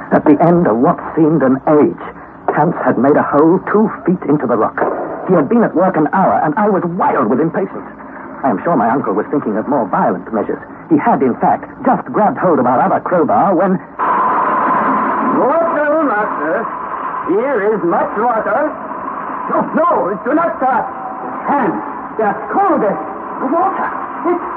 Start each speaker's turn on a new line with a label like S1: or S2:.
S1: At the end of what seemed an age, Hans had made a hole 2 feet into the rock. He had been at work an hour, and I was wild with impatience. I am sure my uncle was thinking of more violent measures. He had, in fact, just grabbed hold of our other crowbar when...
S2: Water, master. Here is much water. No, do not start. Hands, they are cold. The water. It's